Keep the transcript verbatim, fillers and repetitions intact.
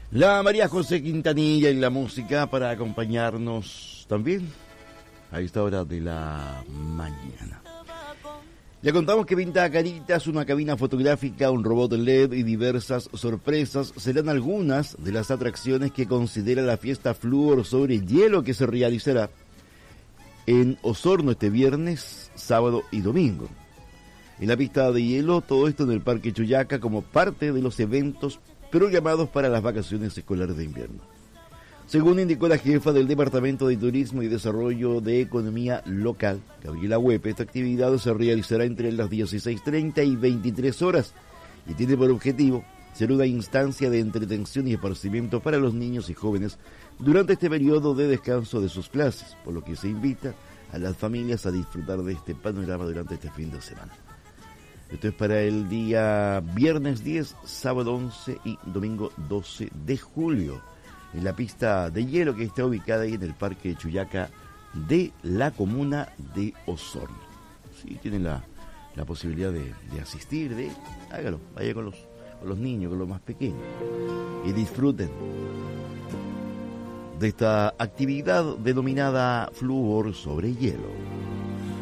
La María José Quintanilla en la música para acompañarnos también a esta hora de la mañana. Ya contamos que pinta caritas, una cabina fotográfica, un robot L E D y diversas sorpresas serán algunas de las atracciones que considera la fiesta Fluor sobre hielo que se realizará en Osorno este viernes, sábado y domingo. En la pista de hielo, todo esto en el Parque Chuyaca como parte de los eventos programados para las vacaciones escolares de invierno. Según indicó la jefa del Departamento de Turismo y Desarrollo de Economía Local, Gabriela Huepe, esta actividad se realizará entre las dieciséis treinta y veintitrés horas y tiene por objetivo ser una instancia de entretención y esparcimiento para los niños y jóvenes durante este periodo de descanso de sus clases, por lo que se invita a las familias a disfrutar de este panorama durante este fin de semana. Esto es para el día viernes diez, sábado once y domingo doce de julio. En la pista de hielo que está ubicada ahí en el Parque Chuyaca de la comuna de Osorno. Si tienen la, la posibilidad de, de asistir, de hágalo, vaya con los, con los niños, con los más pequeños, y disfruten de esta actividad denominada Fluor sobre hielo.